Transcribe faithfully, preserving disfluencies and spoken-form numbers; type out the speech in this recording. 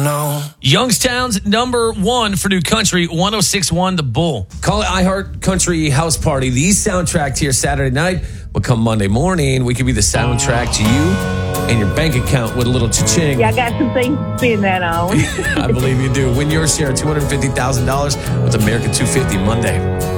know. Youngstown's number one for new country, one oh six point one The Bull. Call it iHeart Country House Party. The soundtrack to your Saturday night. But come Monday morning, we could be the soundtrack to you and your bank account with a little cha-ching. Yeah, I got some things to spend that on. I believe you do. Win your share of two hundred fifty thousand dollars with America two fifty Monday.